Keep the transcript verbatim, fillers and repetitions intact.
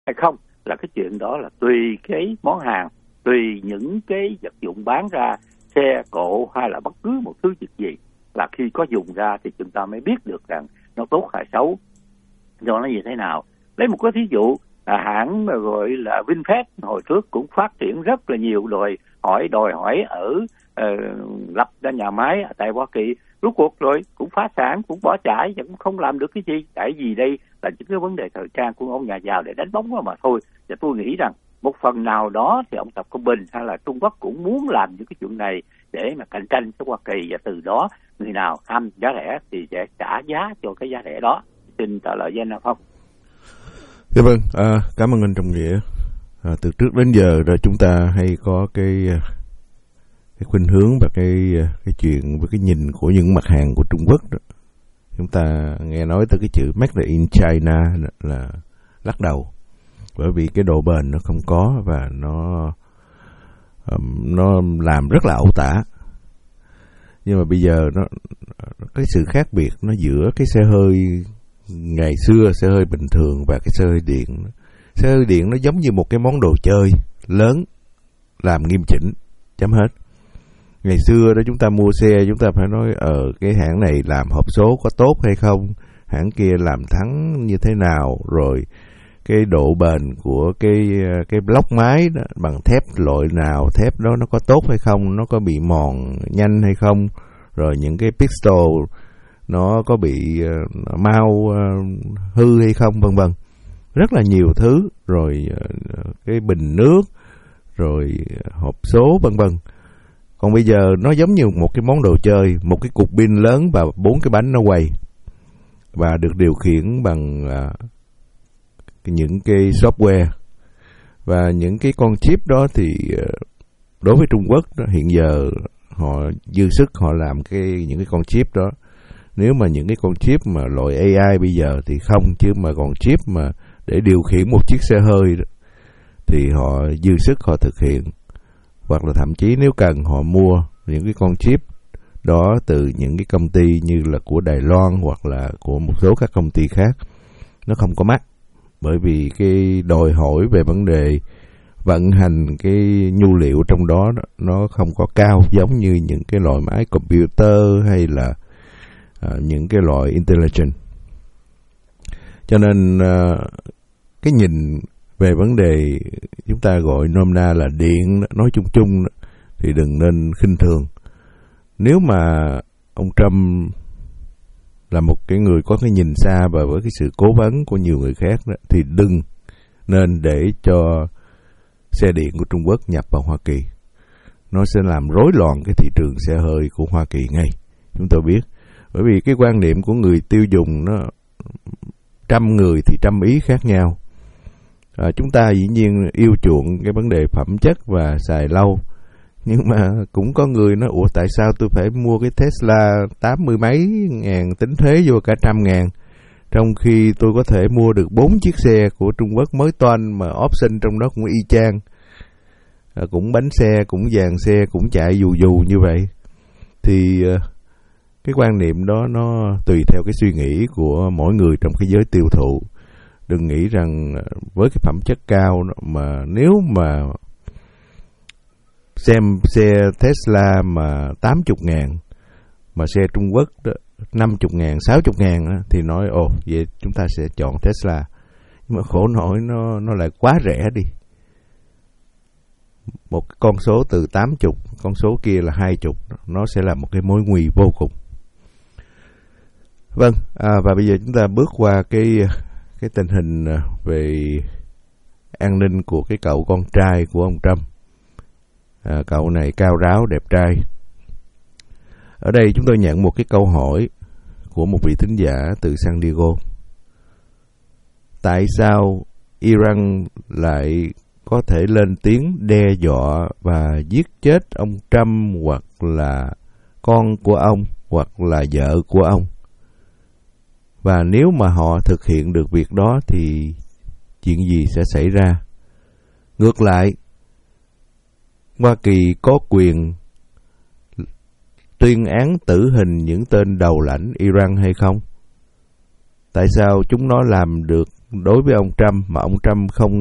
hay không là cái chuyện đó là tùy cái món hàng, tùy những cái vật dụng bán ra, xe cộ hay là bất cứ một thứ việc gì, là khi có dùng ra thì chúng ta mới biết được rằng nó tốt hay xấu, do nó như thế nào. Lấy một cái thí dụ, à, hãng mà gọi là VinFast hồi trước cũng phát triển rất là nhiều đòi hỏi đòi hỏi ở uh, lập ra nhà máy tại Hoa Kỳ, rốt cuộc rồi cũng phá sản, cũng bỏ chạy và cũng không làm được cái gì. Tại vì đây là những cái vấn đề thời trang của ông nhà giàu để đánh bóng nó mà thôi. Và tôi nghĩ rằng một phần nào đó thì ông Tập Cận Bình hay là Trung Quốc cũng muốn làm những cái chuyện này để mà cạnh tranh với Hoa Kỳ, và từ đó người nào ham giá rẻ thì sẽ trả giá cho cái giá rẻ đó. Xin trả lời với anh không? Dạ vâng, à, cảm ơn anh Trọng Nghĩa. À, từ trước đến giờ rồi chúng ta hay có cái cái khuynh hướng và cái cái chuyện với cái nhìn của những mặt hàng của Trung Quốc đó. Chúng ta nghe nói tới cái chữ Made in China là lắc đầu, bởi vì cái độ bền nó không có và nó um, nó làm rất là ẩu tả. Nhưng mà bây giờ nó cái sự khác biệt nó giữa cái xe hơi ngày xưa, xe hơi bình thường và cái xe hơi điện. Xe hơi điện nó giống như một cái món đồ chơi lớn làm nghiêm chỉnh, chấm hết. Ngày xưa đó chúng ta mua xe, chúng ta phải nói ở ờ, cái hãng này làm hộp số có tốt hay không, hãng kia làm thắng như thế nào, rồi cái độ bền của cái cái block máy đó, bằng thép loại nào, thép đó nó có tốt hay không, nó có bị mòn nhanh hay không, rồi những cái pistol nó có bị uh, mau uh, hư hay không, vân vân. Rất là nhiều thứ, rồi uh, cái bình nước, rồi uh, hộp số, vân vân. Còn bây giờ nó giống như một cái món đồ chơi, một cái cục pin lớn và bốn cái bánh nó quay, và được điều khiển bằng uh, những cái software. Và những cái con chip đó thì uh, đối với Trung Quốc đó, hiện giờ họ dư sức họ làm cái những cái con chip đó. Nếu mà những cái con chip mà loại a i bây giờ thì không, chứ mà còn chip mà để điều khiển một chiếc xe hơi đó, thì họ dư sức họ thực hiện. Hoặc là thậm chí nếu cần họ mua những cái con chip đó từ những cái công ty như là của Đài Loan hoặc là của một số các công ty khác. Nó không có mắc, bởi vì cái đòi hỏi về vấn đề vận hành cái nhu liệu trong đó nó không có cao giống như những cái loại máy computer hay là uh, những cái loại intelligent. Cho nên uh, cái nhìn về vấn đề chúng ta gọi nôm na là điện, nói chung chung thì đừng nên khinh thường. Nếu mà ông Trump là một cái người có cái nhìn xa và với cái sự cố vấn của nhiều người khác đó, thì đừng nên để cho xe điện của Trung Quốc nhập vào Hoa Kỳ. Nó sẽ làm rối loạn cái thị trường xe hơi của Hoa Kỳ ngay. Chúng tôi biết. Bởi vì cái quan niệm của người tiêu dùng nó trăm người thì trăm ý khác nhau. À, chúng ta dĩ nhiên yêu chuộng cái vấn đề phẩm chất và xài lâu. Nhưng mà cũng có người nói, ủa tại sao tôi phải mua cái Tesla tám mươi mấy ngàn tính thuế vô cả trăm ngàn, trong khi tôi có thể mua được bốn chiếc xe của Trung Quốc mới toanh mà option trong đó cũng y chang, à, cũng bánh xe, cũng dàn xe, cũng chạy dù dù như vậy. Thì à, cái quan niệm đó nó tùy theo cái suy nghĩ của mỗi người trong cái giới tiêu thụ. Đừng nghĩ rằng với cái phẩm chất cao mà nếu mà xem xe Tesla mà tám mươi ngàn, mà xe Trung Quốc đó, năm mươi ngàn, sáu mươi ngàn đó, thì nói ồ vậy chúng ta sẽ chọn Tesla. Nhưng mà khổ nổi nó, nó lại quá rẻ đi. Một con số từ tám mươi, con số kia là hai mươi, nó sẽ là một cái mối nguy vô cùng. Vâng, à, và bây giờ chúng ta bước qua cái cái tình hình về an ninh của cái cậu con trai của ông Trump. À, cậu này cao ráo, đẹp trai. Ở đây chúng tôi nhận một cái câu hỏi của một vị thính giả từ San Diego. Tại sao Iran lại có thể lên tiếng đe dọa và giết chết ông Trump hoặc là con của ông hoặc là vợ của ông? Và nếu mà họ thực hiện được việc đó thì chuyện gì sẽ xảy ra? Ngược lại, Hoa Kỳ có quyền tuyên án tử hình những tên đầu lãnh Iran hay không? Tại sao chúng nó làm được đối với ông Trump mà ông Trump không